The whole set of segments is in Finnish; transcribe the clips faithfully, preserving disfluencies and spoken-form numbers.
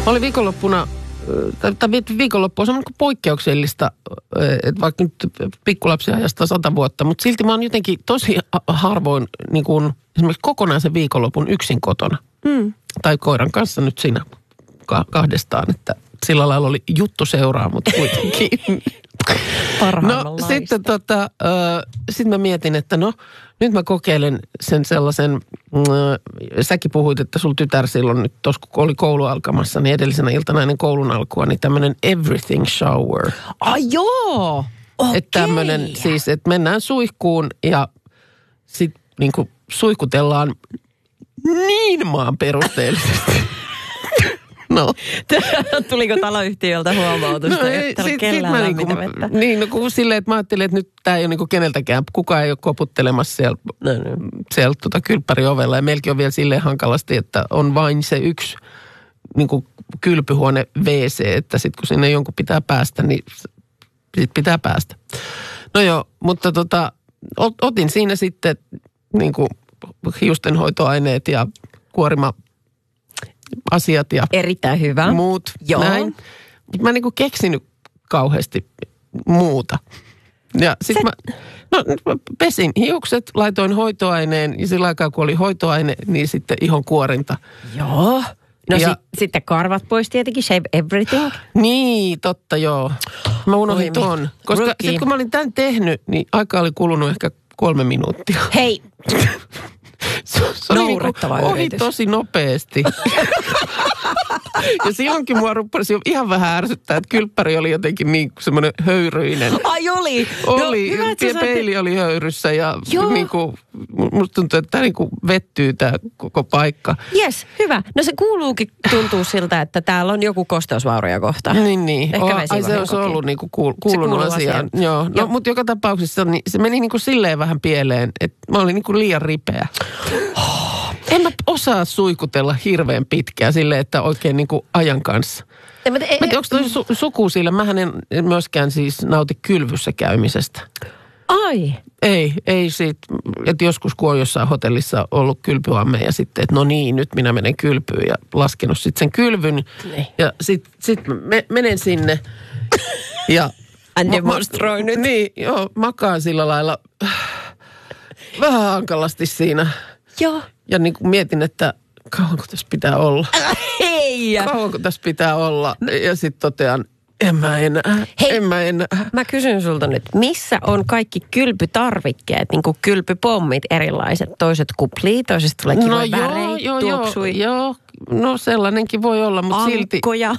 Oli viikonloppuna, tai viikonloppu on semmoinen poikkeuksellista, että vaikka nyt pikkulapsi ajastaa sata vuotta, mutta silti mä oon jotenkin tosi harvoin niin kuin esimerkiksi kokonaisen viikonlopun yksin kotona. Mm. Tai koiran kanssa nyt siinä kahdestaan, että sillä lailla oli juttu seuraa, mutta kuitenkin. No sitten tota, äh, sit mä mietin, että no nyt mä kokeilen sen sellaisen, äh, säkin puhuit, että sulla tytär silloin nyt tuossa kun oli koulu alkamassa, niin edellisenä iltana ennen koulun alkua, niin tämmöinen everything shower. Ah joo, okei. Että tämmöinen siis, että mennään suihkuun ja sit niinku suihkutellaan niin maan perusteellisesti. No. Tuliko taloyhtiöltä huomautusta, no, että sit, kellään sit lämmintä niinku, vettä? Niin, no kun silleen, että mä ajattelin, että nyt tää ei ole niinku keneltäkään, kukaan ei ole koputtelemassa siellä, no, no. siellä tota kylppäriovella. Ja meilläkin on vielä silleen hankalasti, että on vain se yksi niinku kylpyhuone W C, että sit kun sinne jonkun pitää päästä, niin sit pitää päästä. No joo, mutta tota, otin siinä sitten niinku hiustenhoitoaineet ja kuorima asiat ja erittäin hyvä. Muut. Joo. Näin. Mutta mä en niinku keksinyt kauheasti muuta. Ja sit Sä... mä, no, mä pesin hiukset, laitoin hoitoaineen ja sillä aikaa kun oli hoitoaine, niin sitten ihon kuorinta. Joo. No ja, sit, sitten karvat pois tietenkin, shave everything. Niin, totta joo. Mä unohdin ton. Koska sitten kun mä olin tämän tehnyt, niin aika oli kulunut ehkä kolme minuuttia. Hei! Se, se oli niinku ohi tosi nopeasti. Ja silloinkin mua ruppasi ihan vähän ärsyttää, että kylppäri oli jotenkin niin semmoinen höyryinen. Ai oli? Oli. No, hyvä, ja peili oli höyryssä ja niinku, musta tuntuu, että tämä niinku vettyy tämä koko paikka. Jes, hyvä. No se kuuluukin tuntuu siltä, että täällä on joku kosteusvauria kohta. Niin, niin. Ehkä o, ai se on se ollut niinku kuul, kuulunut asiaan. Joo. No, mutta joka tapauksessa niin se meni niinku silleen vähän pieleen, että mä olin niinku liian ripeä. En mä osaa suikutella hirveän pitkään silleen, että oikein niinku ajan kanssa. Ja, mutta, e, mä tiedän, onko toi su, suku sillä? Mähän en myöskään siis nauti kylvyssä käymisestä. Ai. Ei, ei siitä. Että joskus kun on jossain hotellissa ollut kylpyamme ja sitten, että no niin, nyt minä menen kylpyyn ja laskenut sitten sen kylvyn. Ne. Ja sitten sit me, menen sinne ja demonstroi nyt. Niin, joo, makaan sillä lailla vähän hankalasti siinä. Joo. Ja niin kuin mietin, että kauanko tässä pitää olla. Hei! Kauanko tässä pitää olla. Ja sitten totean, en mä enää. Hei, en mä enää. Mä kysyn sulta nyt, missä on kaikki kylpytarvikkeet, niin kuin kylpypommit erilaiset? Toiset kuplii, toisesta tulee kiva no väreitä, joo, tuoksui. Joo, joo, no sellainenkin voi olla, mutta silti. Ankkoja.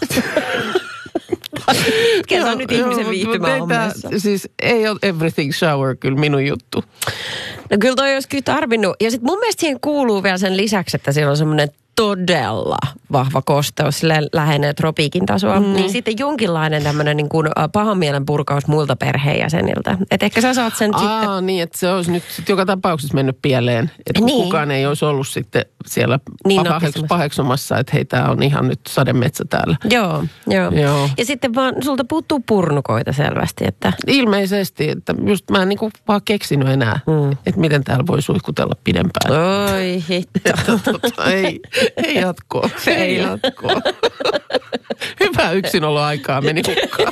Kerro nyt ihmisen viihtymään hommassa. Siis ei ole everything shower kyllä minun juttu. No kyllä toi olisi kyllä tarvinnut. Ja sitten mun mielestä siihen kuuluu vielä sen lisäksi, että siellä on semmoinen todella vahva kosteus, sille lähenee tropiikin tasoa. Mm. Niin sitten jonkinlainen tämmöinen niin kuin pahan mielen purkaus muilta perheenjäseniltä. Että ehkä sä saat sen Aa, sitten. Aa niin, että se olisi nyt sit joka tapauksessa mennyt pieleen. Että niin. Kukaan ei olisi ollut sitten siellä niin, paheks, paheksumassa, että hei, tää on ihan nyt sademetsä täällä. Joo, joo, joo. Ja sitten vaan sulta puuttuu purnukoita selvästi, että. Ilmeisesti, että just mä en niin kuin vaan keksinyt enää, mm. että miten täällä voi suihkutella pidempään. Oi hitto. ei, ei jatkoa. Ei jatkoa. Hyvä yksinoloaikaa meni hukkaan.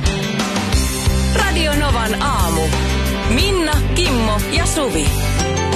Radio Novan aamu. Minna, Kimmo ja Suvi.